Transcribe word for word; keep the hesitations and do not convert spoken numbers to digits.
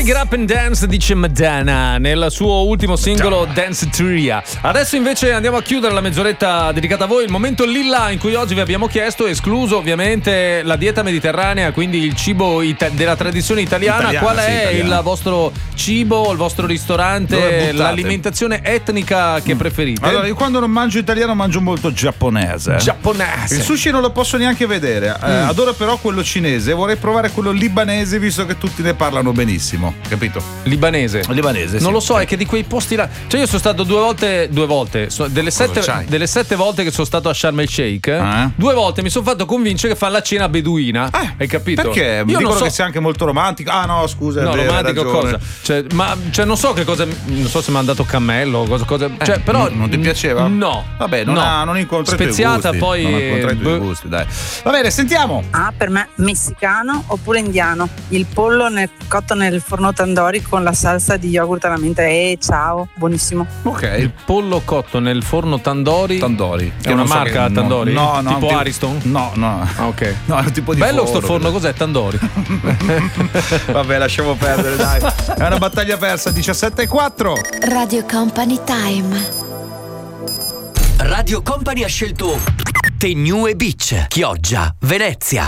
Get Up and Dance, dice Madonna nel suo ultimo singolo Dance Tria. Adesso invece andiamo a chiudere la mezz'oretta dedicata a voi, il momento lilla in cui oggi vi abbiamo chiesto, escluso ovviamente la dieta mediterranea, quindi il cibo ita- della tradizione italiana. Italiana, Qual sì, è italiana. il vostro cibo, il vostro ristorante, l'alimentazione etnica che Mm. preferite? Allora, io quando non mangio italiano mangio molto giapponese. Giapponese. Il sushi non lo posso neanche vedere. Eh, Mm. adoro però quello cinese. Vorrei provare quello libanese, visto che tutti ne parlano benissimo. Capito? Libanese. Libanese, Non sì. lo so, è che di quei posti là. Cioè, io sono stato due volte, due volte, so- delle sette, c'hai? delle sette volte che sono stato a Sharm el Sheikh, Eh? due volte mi sono fatto convincere che fa la cena beduina. Hai capito? Perché? Mi Io dicono non so. che sia anche molto romantico. Ah no, scusa, è No, vero, hai romantico ragione. cosa? Cioè, ma cioè, non so che cosa. Non so se mi hanno dato cammello o cosa. cosa cioè, Eh, però. non ti piaceva? No. Vabbè, non, no. ha, non incontra i tuoi Speziata, gusti. poi. Non incontra i tuoi boh. gusti, dai. Va bene, sentiamo. Ah, per me messicano oppure indiano. Il pollo nel, cotto nel forno tandoori con la salsa di yogurt alla menta. Eh, ciao, buonissimo. Ok. Il pollo cotto nel forno tandoori. Tandoori. È una non so marca che- Tandoori? No, no. Tipo tipo- Ariston? No, no. Ah, ok. No, è un tipo di Bello sto forno. forno, cos'è? Tandoori. Vabbè, lasciamo perdere, dai. È una battaglia persa, diciassette e quattro. Radio Company Time. Radio Company ha scelto The New e Beach, Chioggia, Venezia.